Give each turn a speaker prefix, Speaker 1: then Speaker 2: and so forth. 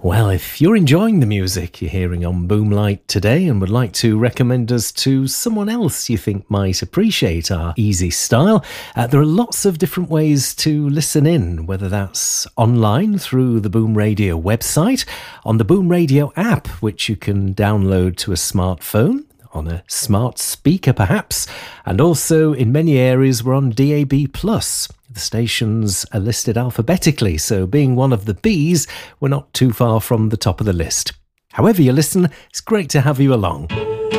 Speaker 1: Well, if you're enjoying the music you're hearing on Boomlight today and would like to recommend us to someone else you think might appreciate our easy style, there are lots of different ways to listen in, whether that's online through the Boom Radio website, on the Boom Radio app, which you can download to a smartphone, on a smart speaker perhaps, and also in many areas we're on DAB+. The stations are listed alphabetically, so being one of the Bs, we're not too far from the top of the list. However you listen, it's great to have you along.